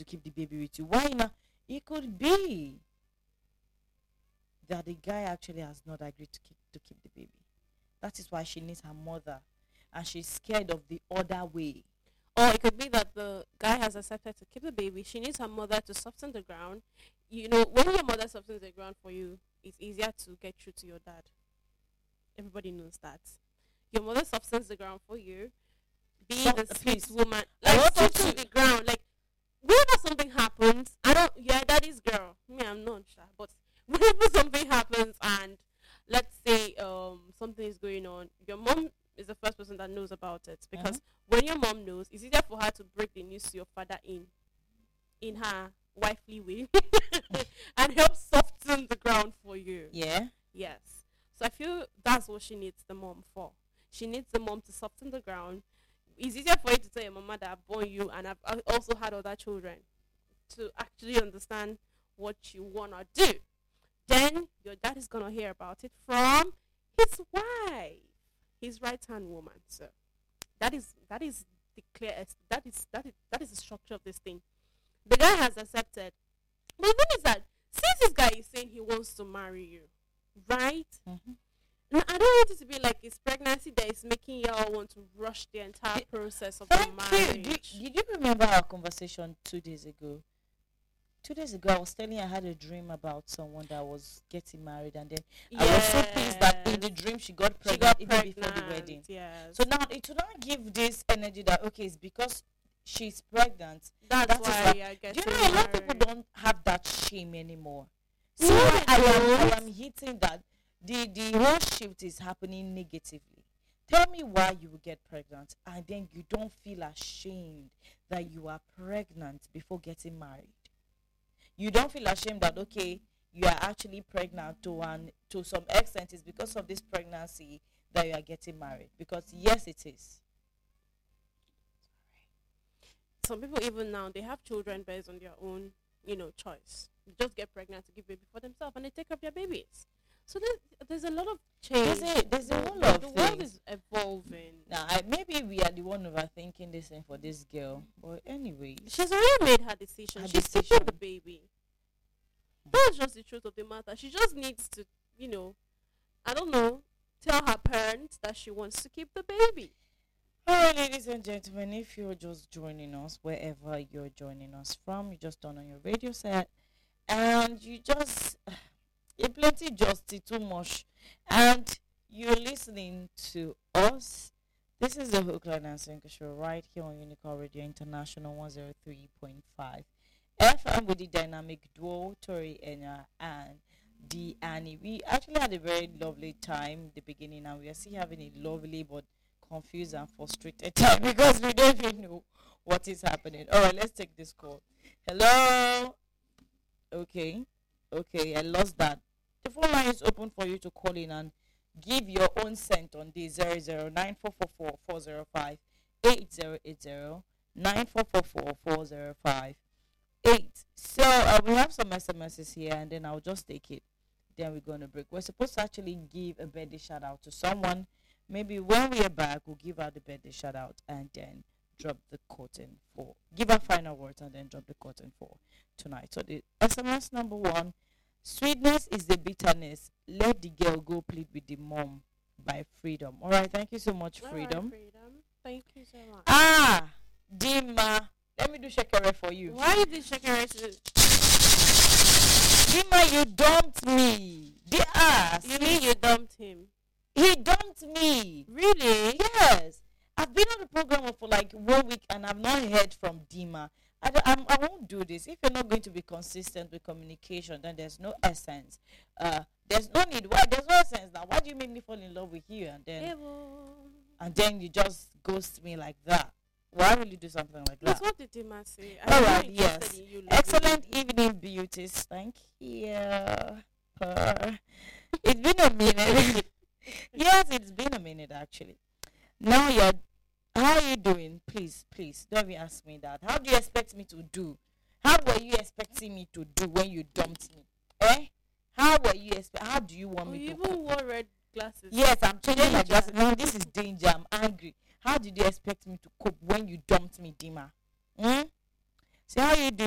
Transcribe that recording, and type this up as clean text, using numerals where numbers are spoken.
keep the baby with you. Why not? It could be that the guy actually has not agreed to keep the baby. That is why she needs her mother, and she's scared of the other way. Or it could be that the guy has accepted to keep the baby. She needs her mother to soften the ground. You know, when your mother softens the ground for you, it's easier to get through to your dad. Everybody knows that. Your mother softens the ground for you. Be So, the sweet please, woman. I Like, want you soften to- the ground. Like, whenever something happens, I don't, yeah, daddy's girl. Me, I'm not sure. But whenever something happens and let's say something is going on, your mom is the first person that knows about it. Because when your mom knows, it's easier for her to break the news to your father in her wifely way and help soften the ground for you. Yeah. Yes. So I feel that's what she needs the mom for. She needs the mom to soften the ground. It's easier for you to tell your mama that I've born you and I've also had other children to actually understand what you want to do. Then your dad is going to hear about it from his wife, his right-hand woman. So that is the clearest. That is the structure of this thing. The guy has accepted. But the thing is that since this guy is saying he wants to marry you, right? Mm-hmm. Now, I don't want it to be like it's pregnancy that is making y'all want to rush the entire process of the Thank you. marriage. Did you remember our conversation 2 days ago? 2 days ago, I was telling you I had a dream about someone that was getting married, and then I was so pleased that in the dream she got pregnant even before the wedding. Yes. So now it will not give this energy that okay, it's because she's pregnant. that's that is why why- I get Do you to know a lot of people marry. don't have that shame anymore? No, So they I don't. am hitting that the whole shift is happening negatively. Tell me why you will get pregnant and then you don't feel ashamed that you are pregnant before getting married. You don't feel ashamed that okay, you are actually pregnant to some extent it's because of this pregnancy that you are getting married. Because yes, it is. Some people even now they have children based on their own, choice. They just get pregnant to give baby for themselves and they take up their babies. So there's a lot of change. There's a whole The- lot of the world things. is evolving. Now, maybe we are the one overthinking this thing for this girl. But anyway, She's already made her decision. Her She's keeping decision. the baby. That's just the truth of the matter. She just needs to, I don't know, tell her parents that she wants to keep the baby. all right, ladies and gentlemen, if you're just joining us, wherever you're joining us from, you just turn on your radio set and you just, you plenty just too much. And you're listening to us. This is the Hookline and Sinker Show right here on Unicorn Radio International 103.5 FM with the dynamic duo Tori Enya and D Annie. We actually had a very lovely time in the beginning, and we are still having a lovely but confused and frustrated time because we don't even know what is happening. All right, let's take this call. Hello. Okay, I lost that. The phone line is open for you to call in and give your own cent on the 009444405 8080 9444 So we have some SMSs here, and then I'll just take it. Then we're going to break. We're supposed to actually give a birthday shout out to someone. Maybe when we are back, we'll give out the birthday shout out and then drop the curtain for give our final words and then drop the curtain for tonight. So the SMS number 1: sweetness is the bitterness. Let the girl go plead with the mom by Freedom. All right, thank you so much, All right, Freedom. Freedom. Thank you so much. Dima, let me do shekere for you. Why you did Shakira? Dima, you dumped me. The ass. You mean you dumped him? He dumped me. Really? Yes. I've been on the program for like 1 week and I've not heard from Dima. I won't do this. If you're not going to be consistent with communication, then there's no essence. There's no need. Why? There's no essence now. Why do you make me fall in love with you and then you just ghost me like that? Why will you do something like that? That's what the Dima say. All I'm right, not yes. interested in you Excellent loving evening, beauties. Thank you. It's been a minute. Yes, it's been a minute actually. Now how are you doing? Please, don't even ask me that. How do you expect me to do? How were you expecting me to do when you dumped me? How do you want me. me You to even wore red glasses. Yes, I'm changing my Danger. glasses. Now this is danger. I'm angry. How did you expect me to cope when you dumped me, Dima? See how you do?